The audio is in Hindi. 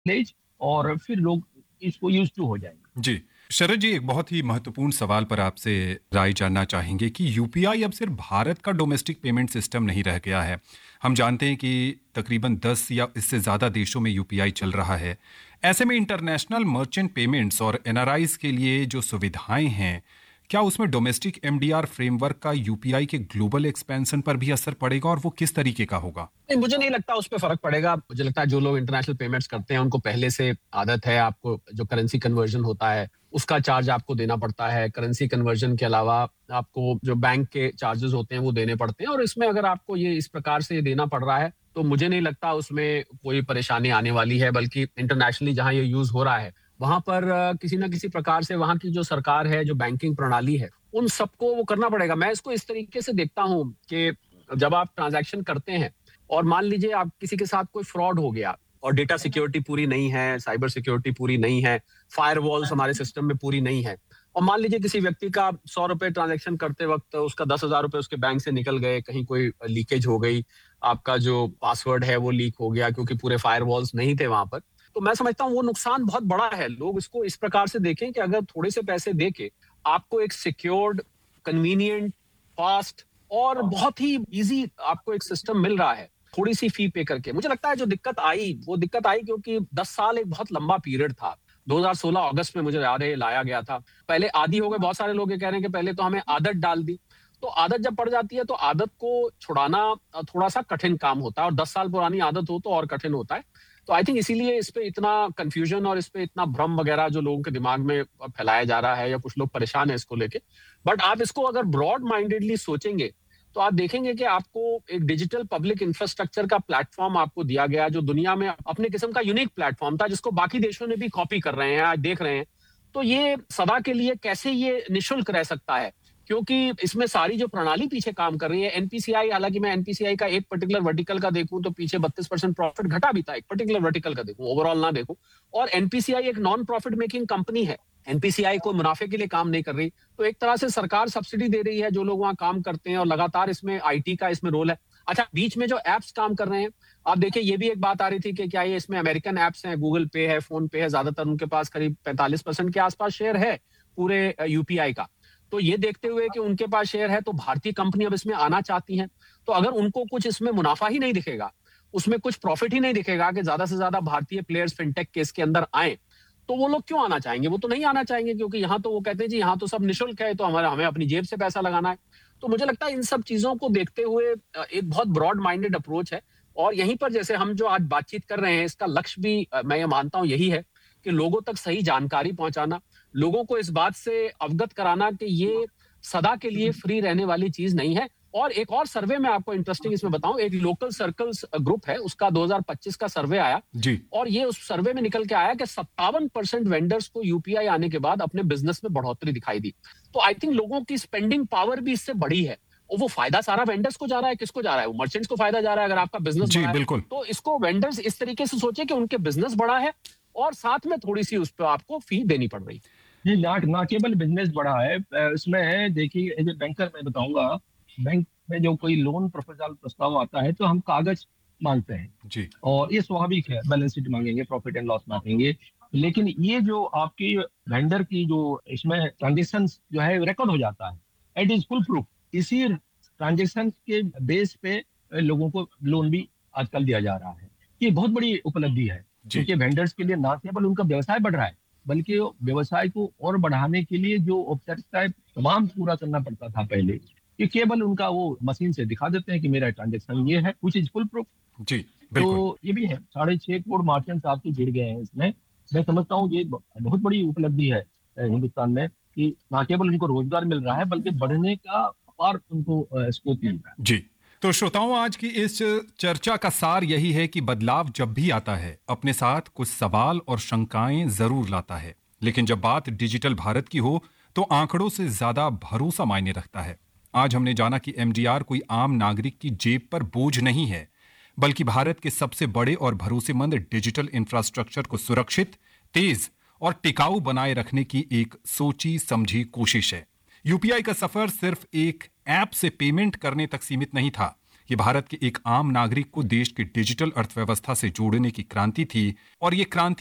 नॉलेज, और फिर लोग इसको यूज टू हो जाएंगे। जी शरद जी, एक बहुत ही महत्वपूर्ण सवाल पर आपसे राय जानना चाहेंगे कि यूपीआई अब सिर्फ भारत का डोमेस्टिक पेमेंट सिस्टम नहीं रह गया है। हम जानते हैं कि तकरीबन 10 या इससे ज़्यादा देशों में यूपीआई चल रहा है। ऐसे में इंटरनेशनल मर्चेंट पेमेंट्स और एनआरआईज के लिए जो सुविधाएं हैं, क्या उसमें डोमेस्टिक एमडीआर फ्रेमवर्क का यूपीआई के ग्लोबल एक्सपेंशन पर भी असर पड़ेगा, और वो किस तरीके का होगा? नहीं, मुझे नहीं लगता उस पर फर्क पड़ेगा। मुझे लगता है जो लोग इंटरनेशनल पेमेंट्स करते हैं उनको पहले से आदत है, आपको जो करेंसी कन्वर्जन होता है उसका चार्ज आपको देना पड़ता है। करेंसी कन्वर्जन के अलावा आपको जो बैंक के चार्जेस होते हैं वो देने पड़ते हैं, और इसमें अगर आपको ये इस प्रकार से देना पड़ रहा है तो मुझे नहीं लगता उसमें कोई परेशानी आने वाली है। बल्कि इंटरनेशनली जहां ये यूज हो रहा है वहां पर किसी ना किसी प्रकार से वहां की जो सरकार है, जो बैंकिंग प्रणाली है, उन सबको वो करना पड़ेगा। मैं इसको इस तरीके से देखता हूँ कि जब आप ट्रांजैक्शन करते हैं और मान लीजिए आप किसी के साथ कोई फ्रॉड हो गया और डेटा सिक्योरिटी पूरी नहीं है, साइबर सिक्योरिटी पूरी नहीं है, फायरवॉल्स हमारे सिस्टम में पूरी नहीं है, और मान लीजिए किसी व्यक्ति का 100 रुपए ट्रांजैक्शन करते वक्त उसका 10,000 रुपए उसके बैंक से निकल गए, कहीं कोई लीकेज हो गई, आपका जो पासवर्ड है वो लीक हो गया क्योंकि पूरे फायरवॉल्स नहीं थे वहां पर, तो मैं समझता हूँ वो नुकसान बहुत बड़ा है। लोग इसको इस प्रकार से देखें कि अगर थोड़े से पैसे दे के आपको एक सिक्योर्ड, कन्वीनियंट, फास्ट और बहुत ही इजी आपको एक सिस्टम मिल रहा है थोड़ी सी फी पे करके। मुझे लगता है जो दिक्कत आई वो दिक्कत आई क्योंकि 10 साल एक बहुत लंबा पीरियड था। 2016 अगस्त में मुझे याद है लाया गया था। पहले आदी हो गए, बहुत सारे लोग ये कह रहे हैं कि पहले तो हमें आदत डाल दी। तो आदत जब पड़ जाती है तो आदत को छुड़ाना थोड़ा सा कठिन काम होता है, और 10 साल पुरानी आदत हो तो और कठिन होता है। तो आई थिंक इसीलिए इस पे इतना कंफ्यूजन और इस पे इतना भ्रम वगैरह जो लोगों के दिमाग में फैलाया जा रहा है, या कुछ लोग परेशान है इसको लेके। बट आप इसको अगर ब्रॉड माइंडेडली सोचेंगे तो आप देखेंगे कि आपको एक डिजिटल पब्लिक इंफ्रास्ट्रक्चर का प्लेटफॉर्म आपको दिया गया जो दुनिया में अपने किस्म का यूनिक प्लेटफॉर्म था, जिसको बाकी देशों ने भी कॉपी कर रहे हैं, आज देख रहे हैं। तो ये सदा के लिए कैसे ये निःशुल्क रह सकता है, क्योंकि इसमें सारी जो प्रणाली पीछे काम कर रही है। एनपीसीआई, हालांकि मैं एनपीसीआई का एक पर्टिकुलर वर्टिकल का देखूं तो पीछे 32% प्रॉफिट घटा भी था, एक पर्टिकुलर वर्टिकल का देखूं, ओवरऑल ना देखूं। और एनपीसीआई एक नॉन प्रॉफिट मेकिंग कंपनी है, एनपीसीआई को मुनाफे के लिए काम नहीं कर रही। तो एक तरह से सरकार सब्सिडी दे रही है जो लोग वहां काम करते हैं, और लगातार इसमें आईटी का इसमें रोल है। अच्छा, बीच में जो एप्स काम कर रहे हैं, आप देखिए ये भी एक बात आ रही थी कि क्या ये इसमें अमेरिकन एप्स हैं, गूगल पे है, फोन पे है, ज्यादातर उनके पास करीब 45% के आसपास शेयर है पूरे यूपीआई का। तो ये देखते हुए कि उनके पास शेयर है तो भारतीय कंपनी अब इसमें आना चाहती हैं। तो अगर उनको कुछ इसमें मुनाफा ही नहीं दिखेगा, उसमें कुछ प्रॉफिट ही नहीं दिखेगा कि ज्यादा से ज्यादा भारतीय प्लेयर्स फिनटेक के इसके अंदर आए, तो वो लोग क्यों आना चाहेंगे? वो तो नहीं आना चाहेंगे, क्योंकि यहाँ तो वो कहते हैं जी यहाँ तो सब निःशुल्क है, तो हमें अपनी जेब से पैसा लगाना है। तो मुझे लगता है इन सब चीजों को देखते हुए एक बहुत ब्रॉड माइंडेड अप्रोच है। और यहीं पर जैसे हम जो आज बातचीत कर रहे हैं, इसका लक्ष्य भी मैं ये मानता हूँ यही है कि लोगों तक सही जानकारी पहुंचाना, लोगों को इस बात से अवगत कराना कि ये सदा के लिए फ्री रहने वाली चीज नहीं है। और एक और सर्वे में आपको इंटरेस्टिंग इसमें बताऊं, एक लोकल सर्कल्स ग्रुप है, उसका 2025 का सर्वे आया जी। और ये उस सर्वे में निकल के आया कि 57% वेंडर्स को यूपीआई आने के बाद अपने बिजनेस में बढ़ोतरी दिखाई दी। तो आई थिंक लोगों की स्पेंडिंग पावर भी इससे बढ़ी है, और वो फायदा सारा वेंडर्स को जा रहा है। किसको जा रहा है? वो मर्चेंट्स को फायदा जा रहा है अगर आपका बिजनेस बढ़ा है। तो इसको वेंडर्स इस तरीके से सोचे कि उनके बिजनेस बढ़ा है और साथ में थोड़ी सी उस पर आपको फी देनी पड़ रही है। जी, ना केवल बिजनेस बढ़ा है, इसमें देखिए एज ए बैंकर मैं बताऊंगा, बैंक में जो कोई लोन प्रपोजल प्रस्ताव आता है तो हम कागज मांगते हैं जी, और ये स्वाभाविक है, बैलेंस शीट मांगेंगे, प्रॉफिट एंड लॉस मांगेंगे। लेकिन ये जो आपकी वेंडर की जो इसमें ट्रांजेक्शन जो है रिकॉर्ड हो जाता है, इट इज फुल प्रूफ। इसी ट्रांजेक्शन के बेस पे लोगों को लोन भी आजकल दिया जा रहा है। ये बहुत बड़ी उपलब्धि है, क्योंकि वेंडर्स के लिए ना केवल उनका व्यवसाय बढ़ रहा है, बल्कि व्यवसाय को और बढ़ाने के लिए जो औपचारिकताएं तमाम पूरा करना पड़ता था पहले, कि केवल उनका वो मशीन से दिखा देते हैं कि मेरा ट्रांजेक्शन ये है, व्हिच इज फुल प्रूफ। जी बिल्कुल। तो ये भी है, 6.5 करोड़ मार्चेंट्स आपके जुड़ गए हैं इसमें। मैं समझता हूँ ये बहुत बड़ी उपलब्धि है हिंदुस्तान में, कि ना केवल उनको रोजगार मिल रहा है बल्कि बढ़ने का अपार उनको स्कोप मिल रहा है। जी, तो श्रोताओं, आज की इस चर्चा का सार यही है कि बदलाव जब भी आता है अपने साथ कुछ सवाल और शंकाएं जरूर लाता है, लेकिन जब बात डिजिटल भारत की हो तो आंकड़ों से ज्यादा भरोसा मायने रखता है। आज हमने जाना कि एमडीआर कोई आम नागरिक की जेब पर बोझ नहीं है, बल्कि भारत के सबसे बड़े और भरोसेमंद डिजिटल इंफ्रास्ट्रक्चर को सुरक्षित, तेज और टिकाऊ बनाए रखने की एक सोची समझी कोशिश है। यूपीआई का सफर सिर्फ एक ऐप से पेमेंट करने तक सीमित नहीं था, कि भारत के एक आम नागरिक को देश की डिजिटल अर्थव्यवस्था से जोड़ने की क्रांति थी और ये क्रांति